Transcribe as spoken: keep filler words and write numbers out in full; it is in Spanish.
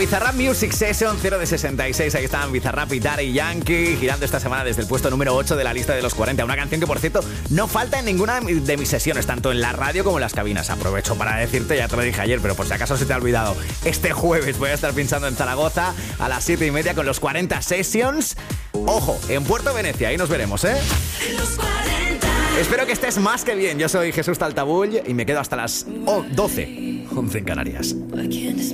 Bizarrap Music Session cero de sesenta y seis. Ahí están Bizarrap y Daddy Yankee girando esta semana desde el puesto número ocho de la lista de los cuarenta. Una canción que, por cierto, no falta en ninguna de mis sesiones, tanto en la radio como en las cabinas. Aprovecho para decirte, ya te lo dije ayer, pero por si acaso se te ha olvidado, este jueves voy a estar pinchando en Zaragoza a las siete y media con los cuarenta Sessions. Ojo, en Puerto Venecia, ahí nos veremos, ¿eh? Los cuarenta. Espero que estés más que bien. Yo soy Jesús Taltabull y me quedo hasta las doce, once en Canarias.